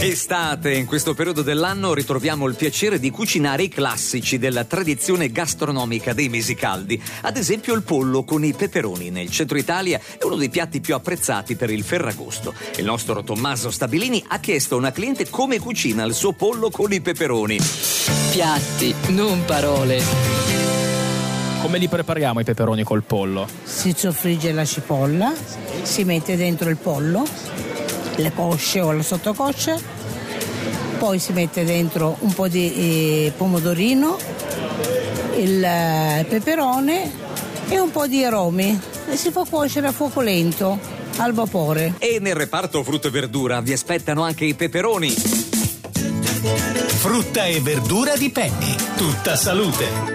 Estate, in questo periodo dell'anno ritroviamo il piacere di cucinare i classici della tradizione gastronomica dei mesi caldi. Ad esempio il pollo con i peperoni. Nel centro Italia è uno dei piatti più apprezzati per il Ferragosto. Il nostro Tommaso Stabilini ha chiesto a una cliente come cucina il suo pollo con i peperoni. Piatti, non parole. Come li prepariamo i peperoni col pollo? Si soffrigge la cipolla, si mette dentro il pollo, le cosce o la sottocoscia, poi si mette dentro un po' di pomodorino, il peperone e un po' di aromi e si fa cuocere a fuoco lento, al vapore. E nel reparto frutta e verdura vi aspettano anche i peperoni. Frutta e verdura di Penny, tutta salute.